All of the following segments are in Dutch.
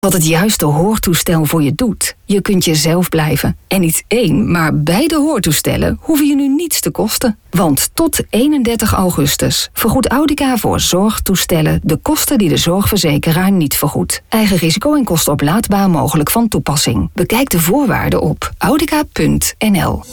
Wat het juiste hoortoestel voor je doet. Je kunt jezelf blijven. En niet 1, maar beide hoortoestellen hoeven je nu niets te kosten. Want tot 31 augustus vergoedt Audica voor zorgtoestellen de kosten die de zorgverzekeraar niet vergoedt. Eigen risico en kosten oplaadbaar mogelijk van toepassing. Bekijk de voorwaarden op audica.nl.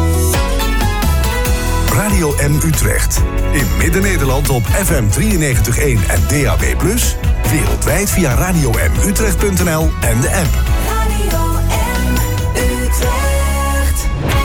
Radio M Utrecht. In Midden-Nederland op FM 93.1 en DAB+. Wereldwijd via radiomutrecht.nl en de app. Radio M Utrecht.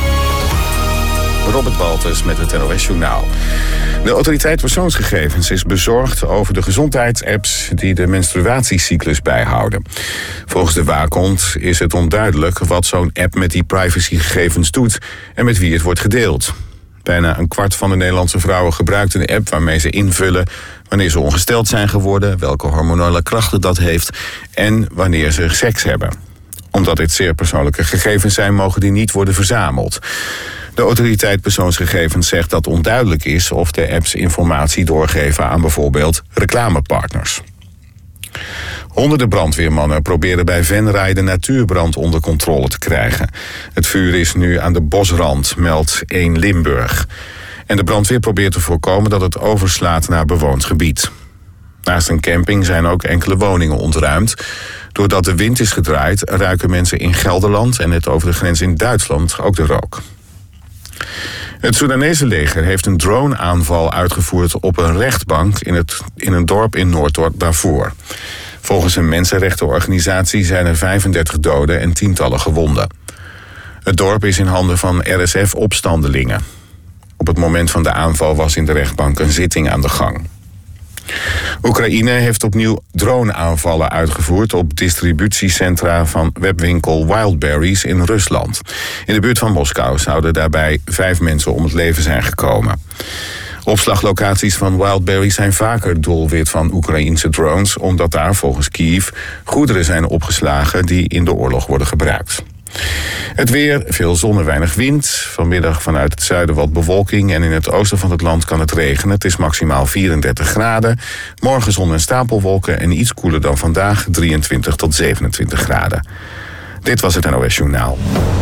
Robert Baltus met het NOS-journaal. De autoriteit persoonsgegevens is bezorgd over de gezondheidsapps die de menstruatiecyclus bijhouden. Volgens de waakhond is het onduidelijk wat zo'n app met die privacygegevens doet en met wie het wordt gedeeld. Bijna een kwart van de Nederlandse vrouwen gebruikt een app waarmee ze invullen wanneer ze ongesteld zijn geworden, welke hormonale krachten dat heeft en wanneer ze seks hebben. Omdat dit zeer persoonlijke gegevens zijn, mogen die niet worden verzameld. De autoriteit persoonsgegevens zegt dat onduidelijk is of de apps informatie doorgeven aan bijvoorbeeld reclamepartners. Honderden brandweermannen proberen bij Venray de natuurbrand onder controle te krijgen. Het vuur is nu aan de bosrand, meldt 1 Limburg. En de brandweer probeert te voorkomen dat het overslaat naar bewoond gebied. Naast een camping zijn ook enkele woningen ontruimd. Doordat de wind is gedraaid, ruiken mensen in Gelderland en net over de grens in Duitsland ook de rook. Het Soedanese leger heeft een droneaanval uitgevoerd op een rechtbank in een dorp in Noord-Darfur. Volgens een mensenrechtenorganisatie zijn er 35 doden en tientallen gewonden. Het dorp is in handen van RSF-opstandelingen. Op het moment van de aanval was in de rechtbank een zitting aan de gang. Oekraïne heeft opnieuw droneaanvallen uitgevoerd op distributiecentra van webwinkel Wildberries in Rusland. In de buurt van Moskou zouden daarbij 5 mensen om het leven zijn gekomen. Opslaglocaties van Wildberries zijn vaker doelwit van Oekraïense drones, omdat daar volgens Kiev goederen zijn opgeslagen die in de oorlog worden gebruikt. Het weer, veel zon en weinig wind. Vanmiddag vanuit het zuiden wat bewolking en in het oosten van het land kan het regenen. Het is maximaal 34 graden. Morgen zon en stapelwolken en iets koeler dan vandaag, 23 tot 27 graden. Dit was het NOS Journaal.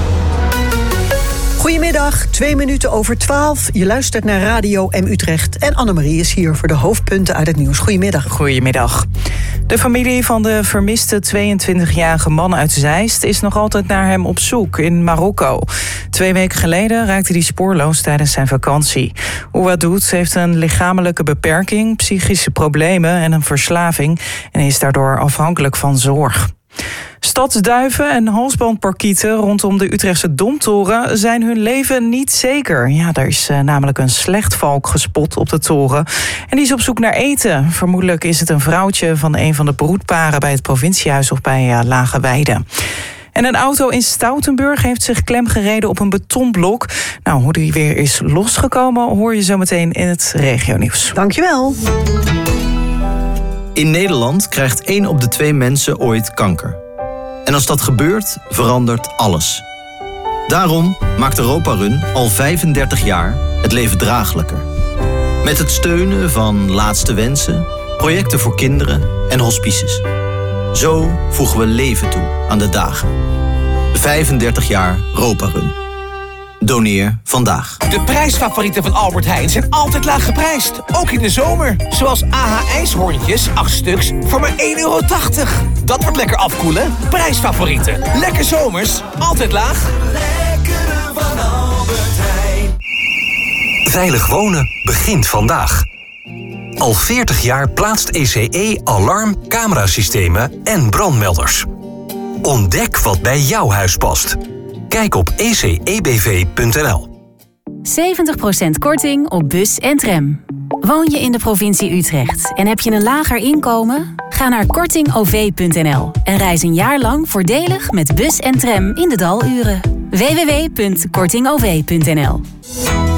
Goedemiddag, 12:02. Je luistert naar Radio M Utrecht. En Annemarie is hier voor de hoofdpunten uit het nieuws. Goedemiddag. Goedemiddag. De familie van de vermiste 22-jarige man uit Zeist is nog altijd naar hem op zoek in Marokko. 2 weken geleden raakte hij spoorloos tijdens zijn vakantie. Ouadoud heeft een lichamelijke beperking, psychische problemen en een verslaving en is daardoor afhankelijk van zorg. Stadsduiven en halsbandparkieten rondom de Utrechtse Domtoren zijn hun leven niet zeker. Ja, er is namelijk een slechtvalk gespot op de toren. En die is op zoek naar eten. Vermoedelijk is het een vrouwtje van een van de broedparen bij het provinciehuis of bij Lage Weide. En een auto in Stoutenburg heeft zich klemgereden op een betonblok. Nou, hoe die weer is losgekomen hoor je zometeen in het regionieuws. Dankjewel. In Nederland krijgt 1 op de 2 mensen ooit kanker. En als dat gebeurt, verandert alles. Daarom maakt Europa Run al 35 jaar het leven draaglijker. Met het steunen van Laatste Wensen, projecten voor kinderen en hospices. Zo voegen we leven toe aan de dagen. 35 jaar Europa Run. Doneer vandaag. De prijsfavorieten van Albert Heijn zijn altijd laag geprijsd. Ook in de zomer. Zoals AH ijshoorntjes, 8 stuks, voor maar €1,80. Dat wordt lekker afkoelen. Prijsfavorieten. Lekker zomers. Altijd laag. Lekkere van Albert Heijn. Veilig wonen begint vandaag. Al 40 jaar plaatst ECE alarm, camerasystemen en brandmelders. Ontdek wat bij jouw huis past. Kijk op ecebv.nl. 70% korting op bus en tram. Woon je in de provincie Utrecht en heb je een lager inkomen? Ga naar kortingov.nl en reis een jaar lang voordelig met bus en tram in de daluren. www.kortingov.nl.